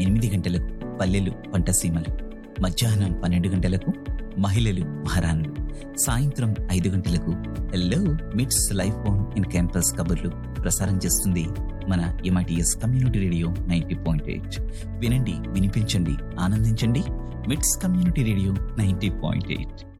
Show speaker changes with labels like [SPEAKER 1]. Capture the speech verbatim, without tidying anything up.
[SPEAKER 1] ఎనిమిది గంటలకు పల్లెలు పంటసీమలు, మధ్యాహ్నం పన్నెండు గంటలకు మహిళలు మహారాణులు, సాయంత్రం ఐదు గంటలకు హలో మిట్స్ లైఫ్ ఆన్ ఇన్ క్యాంపస్ కబుర్లు ప్రసారం చేస్తుంది మన MITS community radio ninety point eight. వినండి, వినిపించండి, ఆనందించండి. మిట్స్ community radio ninety point eight.